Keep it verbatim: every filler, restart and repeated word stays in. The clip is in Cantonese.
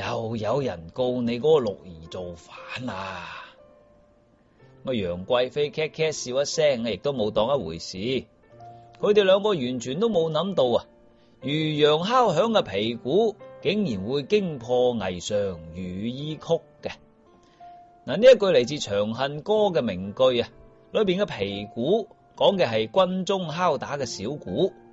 又有人告你嗰個六兒造反啊！咁楊貴妃咳咳笑一聲，亦都冇當一回事。佢哋兩個完全都冇諗到啊，如羊敲響嘅皮鼓，竟然會驚破霓裳羽衣曲嘅。嗱，呢一句嚟自《長恨歌》嘅名句啊，裏邊嘅皮鼓講嘅係軍中敲打嘅小鼓，